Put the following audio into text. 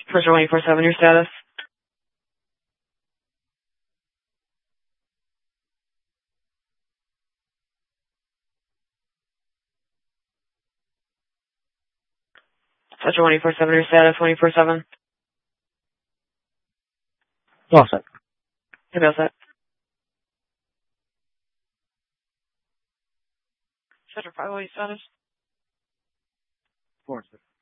First 24/7, your status. First 24/7, your status. 24/7. All set. All set. Sector 5, what status? 4 set.